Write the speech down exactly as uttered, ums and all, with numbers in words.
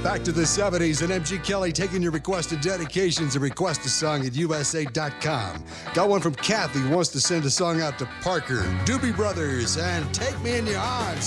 Back to the seventies and M G Kelly taking your requested dedications and request a song at U S A dot com. Got one from Kathy who wants to send a song out to Parker, Doobie Brothers, and Take Me in Your Arms.